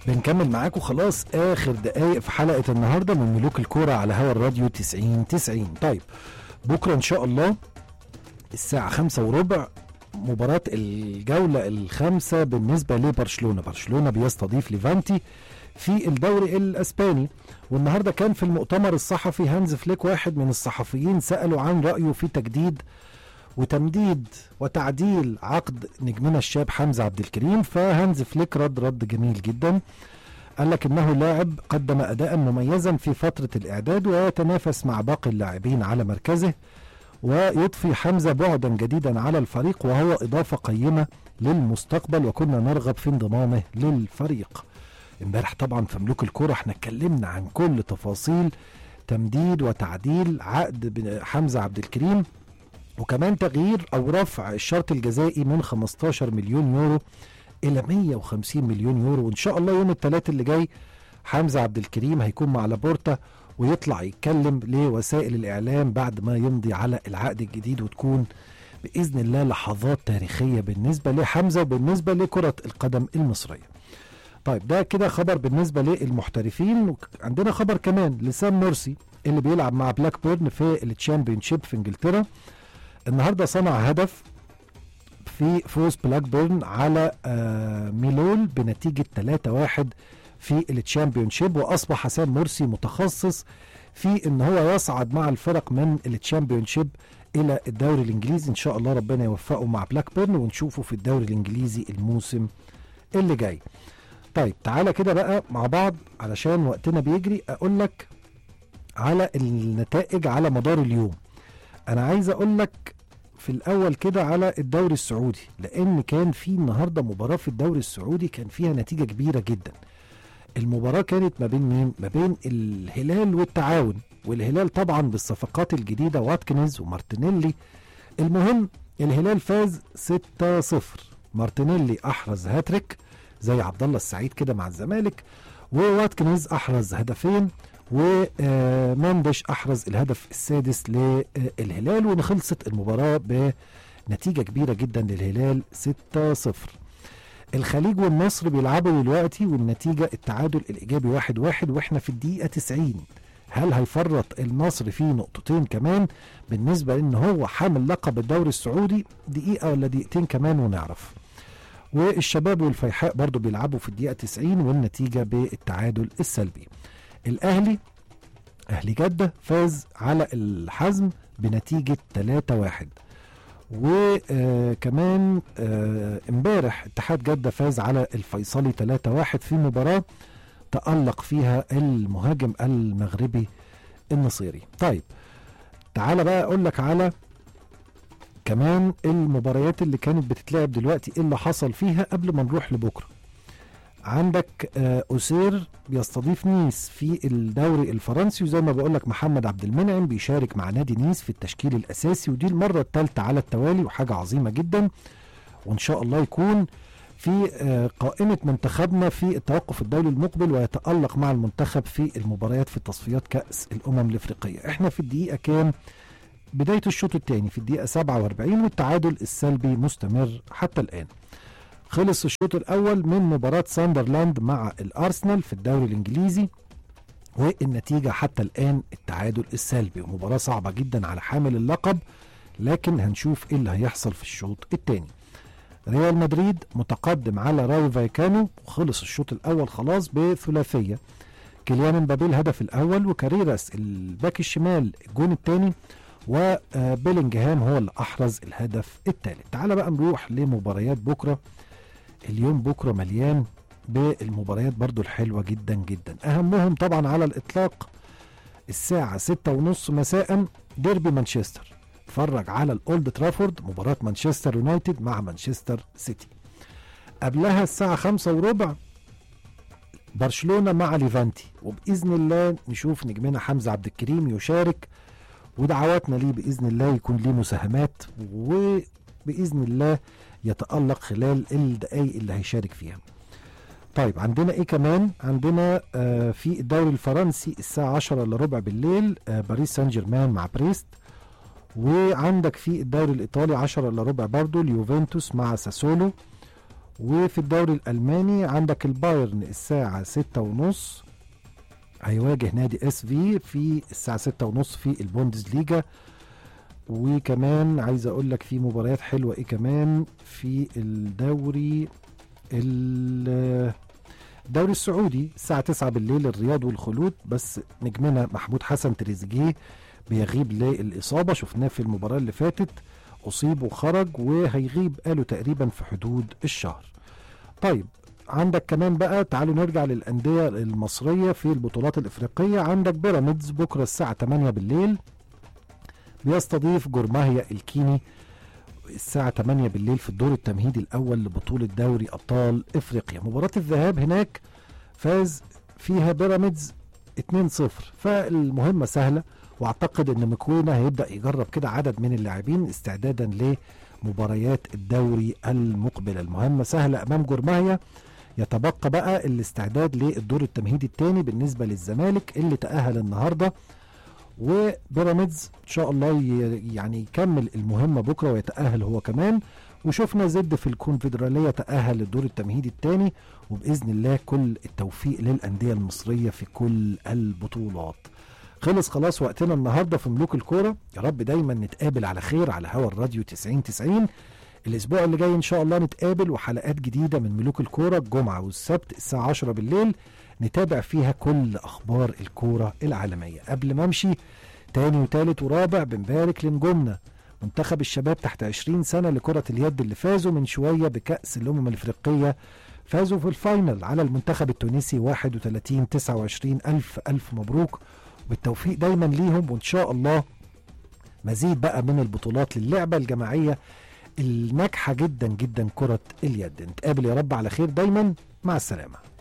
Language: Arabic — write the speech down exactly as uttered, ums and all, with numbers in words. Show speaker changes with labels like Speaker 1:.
Speaker 1: بنكمل معاكم خلاص اخر دقايق في حلقه النهارده من ملوك الكوره على هوا الراديو تسعين تسعين. طيب بكره ان شاء الله الساعه خمسة وربع مباراه الجوله الخامسه بالنسبه لبرشلونه. برشلونه بيستضيف ليفانتي في الدوري الاسباني. والنهارده كان في المؤتمر الصحفي هانز فليك واحد من الصحفيين سالوا عن رايه في تجديد وتمديد وتعديل عقد نجمنا الشاب حمزة عبد الكريم. فهانز فليك رد رد جميل جدا، قال لك انه لاعب قدم اداء مميزا في فترة الاعداد ويتنافس مع باقي اللاعبين على مركزه، ويضفي حمزة بعدا جديدا على الفريق وهو اضافة قيمة للمستقبل وكنا نرغب في انضمامه للفريق. امبارح طبعا في ملوك الكرة احنا اتكلمنا عن كل تفاصيل تمديد وتعديل عقد حمزة عبد الكريم، وكمان تغيير او رفع الشرط الجزائي من خمستاشر مليون يورو الى مية وخمسين مليون يورو. وان شاء الله يوم الثلاث اللي جاي حمزة عبد الكريم هيكون مع لابورتا ويطلع يتكلم لوسائل الاعلام بعد ما يمضي على العقد الجديد، وتكون باذن الله لحظات تاريخية بالنسبة لحمزة وبالنسبة لكرة القدم المصرية. طيب ده كده خبر بالنسبة للمحترفين. عندنا خبر كمان لسام مرسي اللي بيلعب مع بلاك بيرن في التشامبيونشيب في انجلترا. النهارده صنع هدف في فوز بلاك بيرن على آه ميلول بنتيجة ثلاثة واحد في التشامبيونشيب، واصبح سام مرسي متخصص في ان هو يصعد مع الفرق من التشامبيونشيب الى الدوري الانجليزي. ان شاء الله ربنا يوفقه مع بلاك بيرن ونشوفه في الدوري الانجليزي الموسم اللي جاي. طيب تعالى كده بقى مع بعض علشان وقتنا بيجري اقول لك على النتائج على مدار اليوم. انا عايز اقول لك في الاول كده على الدوري السعودي، لان كان في النهارده مباراه في الدوري السعودي كان فيها نتيجه كبيره جدا. المباراه كانت ما بين مين؟ ما بين الهلال والتعاون، والهلال طبعا بالصفقات الجديده واتكنز ومارتينيلي. المهم الهلال فاز ستة صفر، مارتينيلي احرز هاتريك زي عبد الله السعيد كده مع الزمالك، وواتكنز احرز هدفين، وماندش احرز الهدف السادس للهلال، وخلصت المباراه بنتيجه كبيره جدا للهلال ستة صفر. الخليج والنصر بيلعبوا دلوقتي والنتيجه التعادل الايجابي واحد واحد واحنا في الدقيقه تسعين. هل هيفرط النصر في نقطتين كمان بالنسبه ان هو حامل لقب الدوري السعودي؟ دقيقه ولا دقيقتين كمان ونعرف. والشباب والفيحاء برضو بيلعبوا في الدقيقه تسعين والنتيجه بالتعادل السلبي. الاهلي اهلي جدة فاز على الحزم بنتيجة ثلاثة واحد، وكمان امبارح اتحاد جدة فاز على الفيصلي ثلاثة واحد في مباراة تألق فيها المهاجم المغربي النصيري. طيب تعال بقى اقول لك على كمان المباريات اللي كانت بتتلعب دلوقتي ايه اللي حصل فيها قبل ما نروح لبكره. عندك أوسير بيستضيف نيس في الدوري الفرنسي، وزي ما بقول لك محمد عبد المنعم بيشارك مع نادي نيس في التشكيل الأساسي، ودي المرة الثالثة على التوالي وحاجة عظيمة جدا. وإن شاء الله يكون في قائمة منتخبنا في التوقف الدولي المقبل ويتألق مع المنتخب في المباريات في تصفيات كأس الأمم الإفريقية. احنا في الدقيقة كام؟ بداية الشوط الثاني في الدقيقة سبعة وأربعين، والتعادل السلبي مستمر حتى الآن. خلص الشوط الأول من مباراة ساندرلاند مع الأرسنال في الدوري الإنجليزي، والنتيجة حتى الآن التعادل السلبي، ومباراة صعبة جدا على حامل اللقب، لكن هنشوف إيه اللي هيحصل في الشوط الثاني. ريال مدريد متقدم على رايو فايكانو، وخلص الشوط الأول خلاص بثلاثية، كيليان امبابي الهدف الأول، وكاريراس الباك الشمال الجون الثاني، وبيلينجهام هو اللي أحرز الهدف الثالث. تعال بقى نروح لمباريات بكرة. اليوم بكرة مليان بالمباريات برضو الحلوة جدا جدا، أهمهم طبعا على الإطلاق الساعة ستة ونص مساء ديربي مانشستر. اتفرج على الأولد ترافورد مباراة مانشستر يونايتد مع مانشستر سيتي. قبلها الساعة خمسة وربع برشلونة مع ليفانتي، وبإذن الله نشوف نجمنا حمزة عبد الكريم يشارك، ودعواتنا ليه بإذن الله يكون ليه مساهمات، وبإذن الله يتألق خلال الدقايق اللي هيشارك فيها. طيب عندنا ايه كمان؟ عندنا آه في الدوري الفرنسي الساعة عشرة الا ربع بالليل آه باريس سان جيرمان مع بريست، وعندك في الدوري الإيطالي عشرة الا ربع برضو اليوفنتوس مع ساسولو، وفي الدوري الألماني عندك البايرن الساعة ستة ونص هيواجه نادي اس في في الساعة ستة ونص في البوندسليجا. وكمان عايز اقول لك في مباريات حلوة ايه كمان في الدوري الدوري السعودي الساعة تسعة بالليل الرياض والخلود، بس نجمنا محمود حسن تريزيجيه بيغيب للإصابة، شفناه في المباراة اللي فاتت أصيب وخرج وهيغيب قالوا تقريبا في حدود الشهر. طيب عندك كمان بقى تعالوا نرجع للأندية المصرية في البطولات الإفريقية. عندك بيراميدز بكرة الساعة تمانية بالليل بيستضيف جورماهيا الكيني الساعة تمانية بالليل في الدور التمهيدي الأول لبطولة دوري أبطال إفريقيا. مباراة الذهاب هناك فاز فيها بيراميدز اتنين صفر، فالمهمة سهلة، واعتقد ان مكوينة هيبدأ يجرب كده عدد من اللاعبين استعدادا لمباريات الدوري المقبلة. المهمة سهلة امام جورماهيا، يتبقى بقى الاستعداد للدور التمهيدي الثاني بالنسبة للزمالك اللي تأهل النهاردة، وبيراميدز ان شاء الله يعني يكمل المهمة بكرة ويتأهل هو كمان. وشفنا زد في الكونفدرالية تأهل للدور التمهيدي الثاني، وبإذن الله كل التوفيق للأندية المصرية في كل البطولات. خلص خلاص وقتنا النهارده في ملوك الكوره، يا رب دايما نتقابل على خير على هوا الراديو تسعين تسعين. الاسبوع اللي جاي ان شاء الله نتقابل وحلقات جديده من ملوك الكوره الجمعه والسبت الساعه عشرة بالليل، نتابع فيها كل اخبار الكوره العالميه. قبل ما امشي تاني وتالت ورابع بنبارك لنجومنا منتخب الشباب تحت عشرين سنه لكره اليد اللي فازوا من شويه بكاس الامم الافريقيه، فازوا في الفاينل على المنتخب التونسي واحد وتلاتين تسعة وعشرين. الف الف مبروك بالتوفيق دايما ليهم، وان شاء الله مزيد بقى من البطولات للعبة الجماعية الناجحة جدا جدا كرة اليد. نتقابل يا رب على خير دايما، مع السلامة.